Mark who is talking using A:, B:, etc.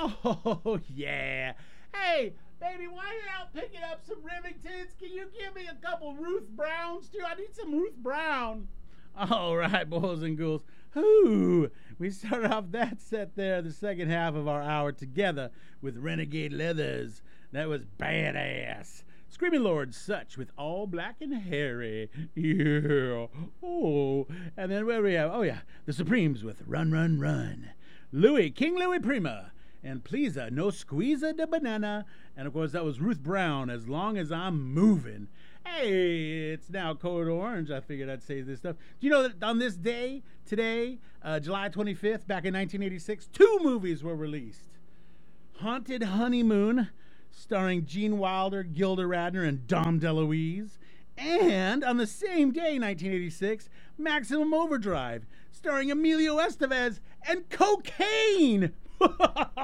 A: Oh, yeah. Hey, baby, while you're out picking up some Remingtons, can you give me a couple Ruth Browns, too? I need some Ruth Brown. All right, boys and ghouls. Whoo! We started off that set there, the second half of our hour together with Renegade Leathers. That was badass. Screaming Lord Sutch with All Black and Hairy. Yeah. Oh. And then where we have, oh yeah, the Supremes with Run, Run, Run. King Louis Prima. And Pleasa, No Squeeza de Banana. And of course, that was Ruth Brown, As Long as I'm Moving. Hey, it's now Code Orange. I figured I'd say this stuff. Do you know that on this day, today, July 25th, back in 1986, 2 movies were released. Haunted Honeymoon, starring Gene Wilder, Gilda Radner, and Dom DeLuise. And on the same day, 1986, Maximum Overdrive, starring Emilio Estevez and cocaine.